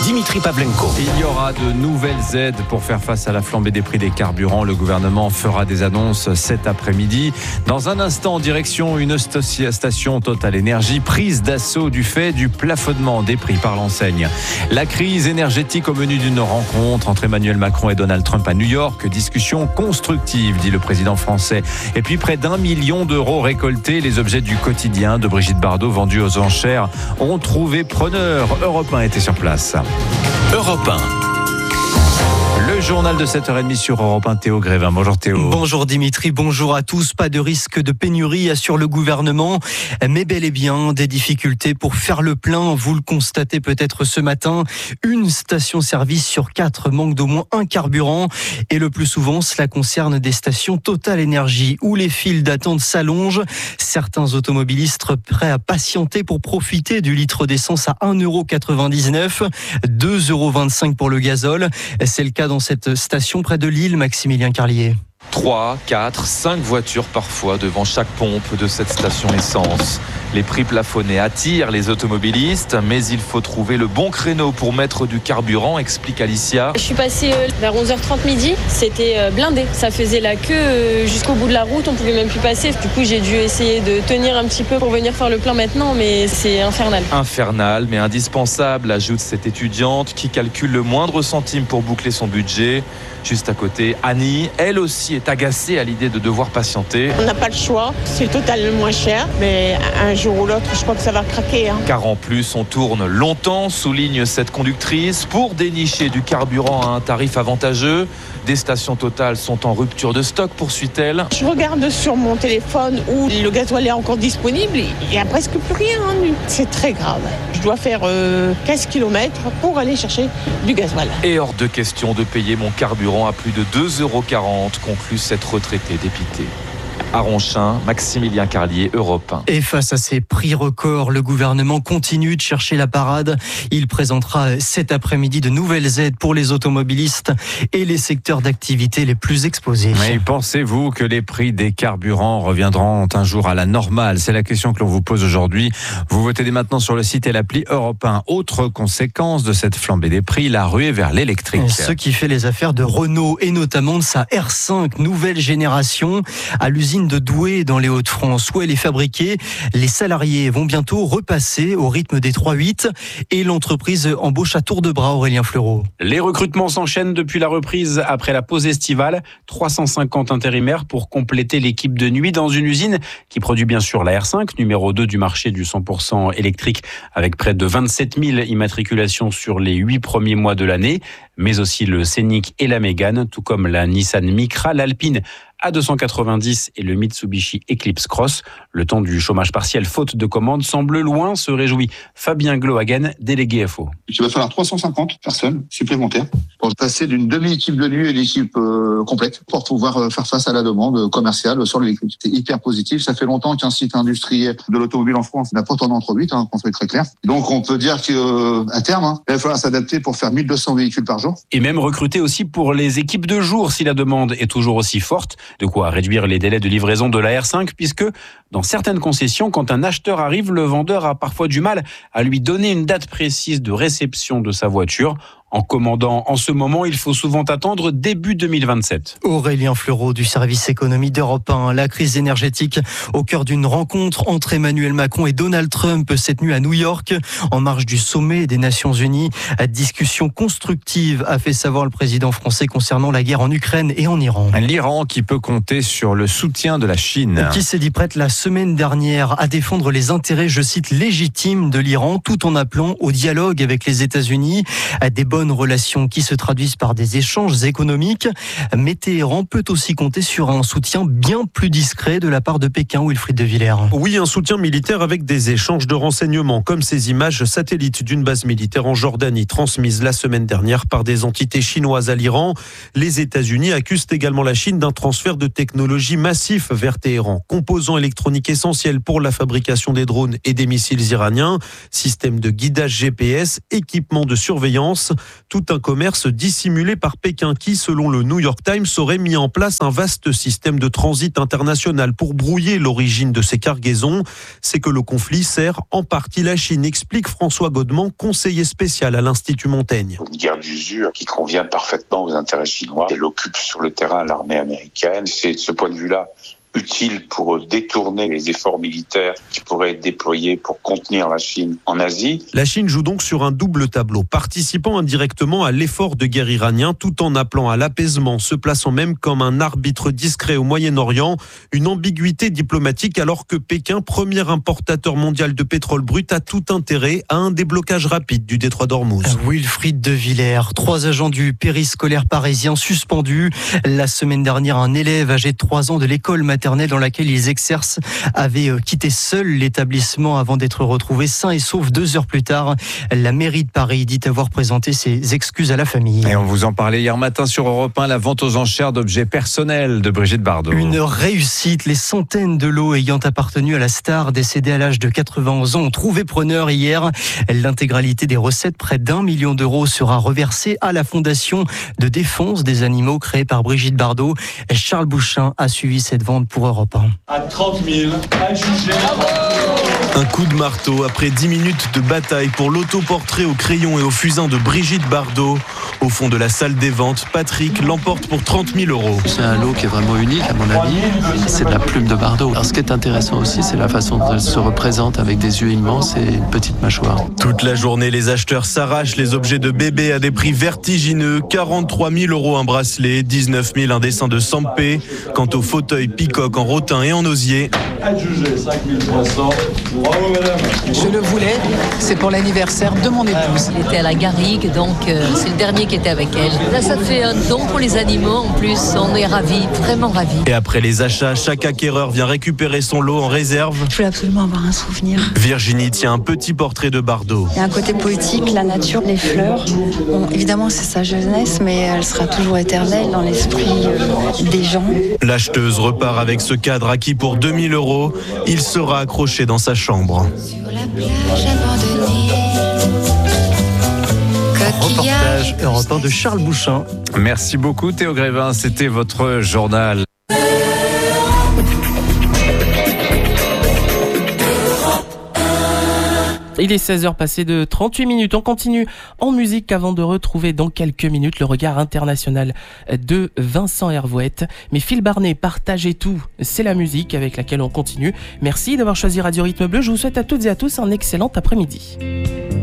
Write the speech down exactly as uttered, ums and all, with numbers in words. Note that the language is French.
Dimitri Pavlenko. Il y aura de nouvelles aides pour faire face à la flambée des prix des carburants. Le gouvernement fera des annonces cet après-midi. Dans un instant, en direction une station Total Énergie prise d'assaut du fait du plafonnement des prix par l'enseigne. La crise énergétique au menu d'une rencontre entre Emmanuel Macron et Donald Trump à New York. Discussion constructive, dit le président français. Et puis près d'un million d'euros récoltés. Les objets du quotidien de Brigitte Bardot vendus aux enchères ont trouvé preneur. Europe un était sur place. Europe un. Le journal de sept heures trente sur Europe un, Théo Grévin. Bonjour Théo. Bonjour Dimitri, bonjour à tous. Pas de risque de pénurie, assure le gouvernement, mais bel et bien des difficultés pour faire le plein. Vous le constatez peut-être ce matin, une station-service sur quatre manque d'au moins un carburant. Et le plus souvent, cela concerne des stations Total Énergie où les files d'attente s'allongent. Certains automobilistes prêts à patienter pour profiter du litre d'essence à un euro quatre-vingt-dix-neuf, deux euros vingt-cinq pour le gazole. C'est le cas dans cette station près de Lille, Maximilien Carlier. trois, quatre, cinq voitures parfois devant chaque pompe de cette station essence. Les prix plafonnés attirent les automobilistes, mais il faut trouver le bon créneau pour mettre du carburant, explique Alicia. Je suis passée vers onze heures trente midi, c'était blindé. Ça faisait la queue jusqu'au bout de la route, on pouvait même plus passer. Du coup, j'ai dû essayer de tenir un petit peu pour venir faire le plein maintenant, mais c'est infernal. Infernal, mais indispensable, ajoute cette étudiante qui calcule le moindre centime pour boucler son budget. Juste à côté, Annie, elle aussi est agacée à l'idée de devoir patienter. On n'a pas le choix, c'est totalement moins cher, mais un jour ou l'autre, je crois que ça va craquer. Hein. Car en plus, on tourne longtemps, souligne cette conductrice, pour dénicher du carburant à un tarif avantageux. Des stations Total sont en rupture de stock, poursuit-elle. Je regarde sur mon téléphone où le gasoil est encore disponible, il n'y a presque plus rien. Hein. C'est très grave. Je dois faire euh, quinze kilomètres pour aller chercher du gasoil. Et hors de question de payer mon carburant à plus de deux euros quarante, conclut cette retraitée dépitée. À Ronchin, Maximilien Carlier, Europe un. Et face à ces prix records, le gouvernement continue de chercher la parade. Il présentera cet après-midi de nouvelles aides pour les automobilistes et les secteurs d'activité les plus exposés. Mais pensez-vous que les prix des carburants reviendront un jour à la normale ? C'est la question que l'on vous pose aujourd'hui. Vous votez dès maintenant sur le site et l'appli Europe un. Autre conséquence de cette flambée des prix, la ruée vers l'électrique. Ce qui fait les affaires de Renault et notamment de sa R cinq nouvelle génération à l'usine de Douai dans les Hauts-de-France où elle est fabriquée. Les salariés vont bientôt repasser au rythme des trois huit et l'entreprise embauche à tour de bras. Aurélien Fleureau. Les recrutements s'enchaînent depuis la reprise après la pause estivale. trois cent cinquante intérimaires pour compléter l'équipe de nuit dans une usine qui produit bien sûr la R cinq, numéro deux du marché du cent pour cent électrique avec près de vingt-sept mille immatriculations sur les huit premiers mois de l'année, mais aussi le Scénic et la Mégane, tout comme la Nissan Micra, l'Alpine A deux cent quatre-vingt-dix et le Mitsubishi Eclipse Cross. Le temps du chômage partiel faute de commandes semble loin, se réjouit Fabien Glohagen, délégué F O. Il va falloir trois cent cinquante personnes supplémentaires pour passer d'une demi-équipe de nuit à une équipe euh, complète pour pouvoir faire face à la demande commerciale sur l'électrique. C'est hyper positif. Ça fait longtemps qu'un site industriel de l'automobile en France n'a pas tourné entre huit, hein, qu'on soit très clair. Donc on peut dire qu'à euh, terme, hein, il va falloir s'adapter pour faire mille deux cents véhicules par jour. Et même recruter aussi pour les équipes de jour si la demande est toujours aussi forte. De quoi réduire les délais de livraison de la R cinq puisque dans certaines concessions, quand un acheteur arrive, le vendeur a parfois du mal à lui donner une date précise de réception de sa voiture. En commandant en ce moment, il faut souvent attendre début deux mille vingt-sept. Aurélien Fleureau du service économie d'Europe un. La crise énergétique au cœur d'une rencontre entre Emmanuel Macron et Donald Trump cette nuit à New York, en marge du sommet des Nations Unies. Discussion constructive, a fait savoir le président français concernant la guerre en Ukraine et en Iran. L'Iran qui peut compter sur le soutien de la Chine. Qui s'est dit prête la semaine dernière à défendre les intérêts, je cite, légitimes de l'Iran, tout en appelant au dialogue avec les États-Unis. Des bonnes relations qui se traduisent par des échanges économiques. Mais Téhéran peut aussi compter sur un soutien bien plus discret de la part de Pékin, Wilfried de Villers. Oui, un soutien militaire avec des échanges de renseignements, comme ces images satellites d'une base militaire en Jordanie, transmises la semaine dernière par des entités chinoises à l'Iran. Les États-Unis accusent également la Chine d'un transfert de technologie massif vers Téhéran. Composants électroniques essentiels pour la fabrication des drones et des missiles iraniens, systèmes de guidage G P S, équipements de surveillance. Tout un commerce dissimulé par Pékin qui, selon le New York Times, aurait mis en place un vaste système de transit international pour brouiller l'origine de ces cargaisons. C'est que le conflit sert en partie la Chine, explique François Godement, conseiller spécial à l'Institut Montaigne. Une guerre d'usure qui convient parfaitement aux intérêts chinois. Elle occupe sur le terrain l'armée américaine. C'est de ce point de vue-là utile pour détourner les efforts militaires qui pourraient être déployés pour contenir la Chine en Asie. La Chine joue donc sur un double tableau, participant indirectement à l'effort de guerre iranien tout en appelant à l'apaisement, se plaçant même comme un arbitre discret au Moyen-Orient. Une ambiguïté diplomatique alors que Pékin, premier importateur mondial de pétrole brut, a tout intérêt à un déblocage rapide du détroit d'Ormuz. Wilfried de Villers, trois agents du périscolaire parisien suspendus. La semaine dernière, un élève âgé de trois ans de l'école maternelle dans laquelle ils exercent avait quitté seul l'établissement avant d'être retrouvé sain et sauf deux heures plus tard. La mairie de Paris dit avoir présenté ses excuses à la famille. Et on vous en parlait hier matin sur Europe un, la vente aux enchères d'objets personnels de Brigitte Bardot. Une réussite. Les centaines de lots ayant appartenu à la star décédée à l'âge de quatre-vingt-onze ans ont trouvé preneur hier. L'intégralité des recettes, près d'un million d'euros, sera reversée à la fondation de défense des animaux créée par Brigitte Bardot. Charles Bouchin a suivi cette vente pour Europe un. À trente mille, adjugé. Un coup de marteau après dix minutes de bataille pour l'autoportrait au crayon et au fusain de Brigitte Bardot. Au fond de la salle des ventes, Patrick l'emporte pour trente mille euros. C'est un lot qui est vraiment unique à mon avis. C'est de la plume de Bardot. Alors ce qui est intéressant aussi, c'est la façon dont elle se représente avec des yeux immenses et une petite mâchoire. Toute la journée, les acheteurs s'arrachent les objets de bébé à des prix vertigineux. quarante-trois mille euros un bracelet, dix-neuf mille un dessin de Sampé. Quant au fauteuil Peacock en rotin et en osier. Adjugé, cinq mille trois cents. Bravo madame. Je le voulais, c'est pour l'anniversaire de mon épouse. Il était à la garrigue, donc euh, c'est le dernier qui était avec elle. Là, ça fait un don pour les animaux en plus. On est ravis, vraiment ravis. Et après les achats, chaque acquéreur vient récupérer son lot en réserve. Je voulais absolument avoir un souvenir. Virginie tient un petit portrait de Bardot. Il y a un côté poétique, la nature, les fleurs. Bon, évidemment, c'est sa jeunesse, mais elle sera toujours éternelle dans l'esprit euh, des gens. L'acheteuse repart avec ce cadre acquis pour deux mille euros. Il sera accroché dans sa chambre. Sur la plage abandonnée. Reportage Europe un de Charles Bouchin. Merci beaucoup Théo Grévin, c'était votre journal. Il est seize heures passées de trente-huit minutes. On continue en musique avant de retrouver dans quelques minutes le regard international de Vincent Hervouette. Mais Phil Barnet, partagez tout. C'est la musique avec laquelle on continue. Merci d'avoir choisi Radio Rythme Bleu. Je vous souhaite à toutes et à tous un excellent après-midi.